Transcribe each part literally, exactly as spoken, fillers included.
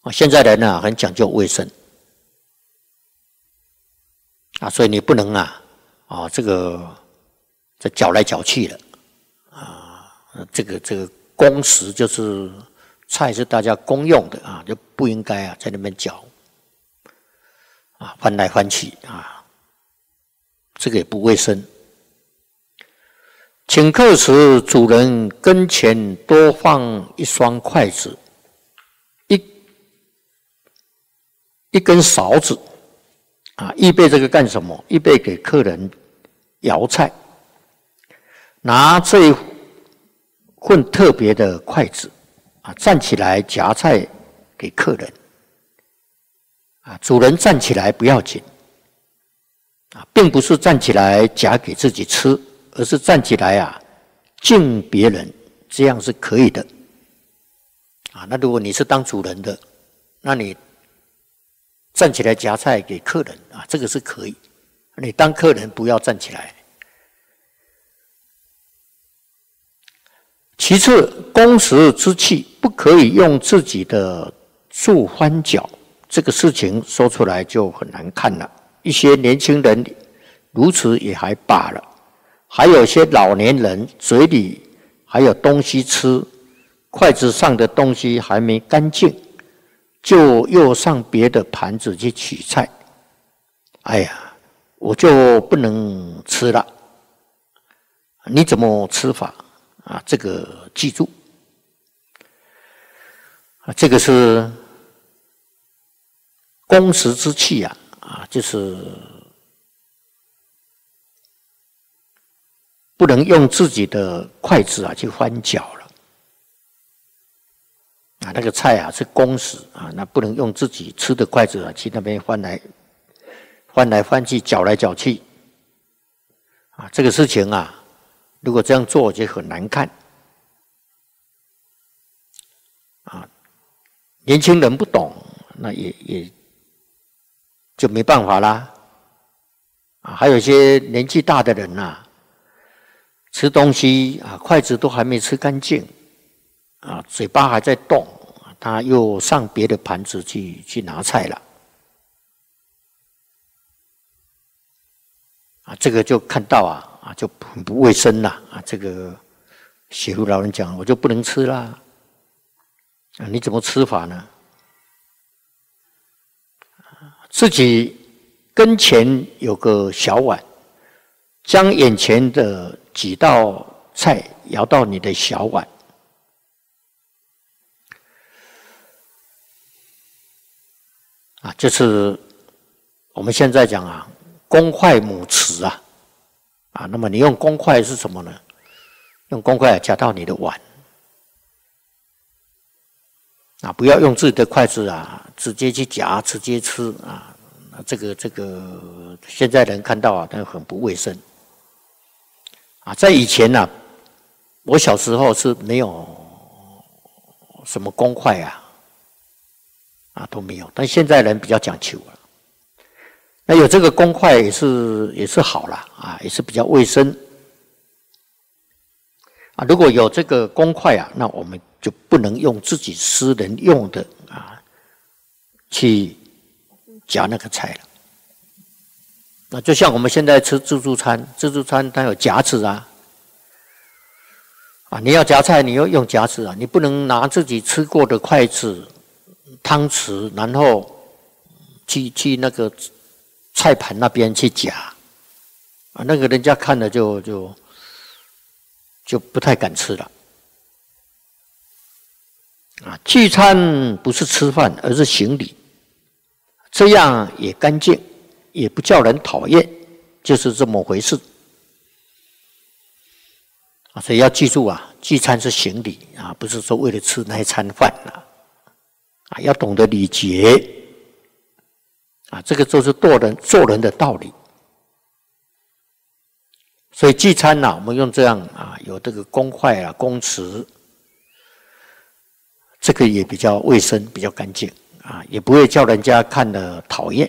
啊，现在人呢很讲究卫生啊，所以你不能啊，啊这个这搅来搅去的啊，这个这个公食就是菜是大家公用的啊，就不应该啊在那边搅啊，翻来翻去啊，这个也不卫生。请客时，主人跟前多放一双筷子，一一根勺子，啊，预备这个干什么？预备给客人舀菜。拿这一份特别的筷子，啊，站起来夹菜给客人。啊，主人站起来不要紧，啊，并不是站起来夹给自己吃。而是站起来啊，敬别人，这样是可以的。啊，那如果你是当主人的，那你站起来夹菜给客人啊，这个是可以。你当客人不要站起来。其次，公食之器不可以用自己的箸翻搅，这个事情说出来就很难看了。一些年轻人如此也还罢了。还有些老年人嘴里还有东西吃，筷子上的东西还没干净，就又上别的盘子去取菜。哎呀，我就不能吃了。你怎么吃法啊？这个记住啊，这个是公食之器啊，啊，就是不能用自己的筷子啊去翻搅了啊，那个菜啊是公食啊，那不能用自己吃的筷子啊去那边翻来翻来翻去，搅来搅去啊，这个事情啊，如果这样做就很难看啊。年轻人不懂，那也也就没办法啦啊。还有一些年纪大的人啊。吃东西啊，筷子都还没吃干净啊，嘴巴还在动，他又上别的盘子去去拿菜了啊，这个就看到啊啊就很不卫生了啊。这个写父老人讲，我就不能吃啦啊，你怎么吃法呢？自己跟前有个小碗，将眼前的几道菜舀到你的小碗，啊，就是我们现在讲啊，公筷母匙啊，啊，那么你用公筷是什么呢？用公筷夹到你的碗，啊，不要用自己的筷子啊，直接去夹，直接吃啊，这个这个现在人看到啊，但很不卫生。啊，在以前呢、啊，我小时候是没有什么公筷啊，啊都没有。但现在人比较讲究了，那有这个公筷也是也是好了啊，也是比较卫生啊。如果有这个公筷啊，那我们就不能用自己私人用的啊去夹那个菜了。那就像我们现在吃自助餐，自助餐它有夹子啊，啊，你要夹菜，你要用夹子啊，你不能拿自己吃过的筷子、汤匙，然后去去那个菜盘那边去夹，啊，那个人家看了就就就不太敢吃了。啊，聚餐不是吃饭，而是行礼，这样也干净。也不叫人讨厌，就是这么回事啊！所以要记住啊，聚餐是行礼啊，不是说为了吃那一餐饭啊！啊，要懂得礼节啊，这个就是做人做人的道理。所以聚餐呢、啊，我们用这样啊，有这个公筷啊、公匙，这个也比较卫生、比较干净啊，也不会叫人家看了讨厌。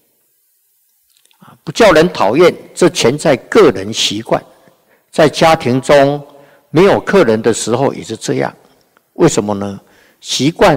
不叫人讨厌，这全在个人习惯。在家庭中没有客人的时候也是这样。为什么呢？习惯